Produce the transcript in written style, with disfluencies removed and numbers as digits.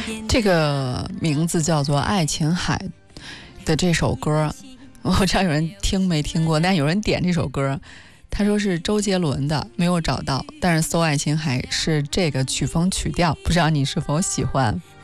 这个名字叫做《爱琴海》的这首歌，我不知道有人听没听过，但有人点这首歌，他说是周杰伦的，没有找到，但是搜《爱琴海》是这个曲风曲调，不知道你是否喜欢。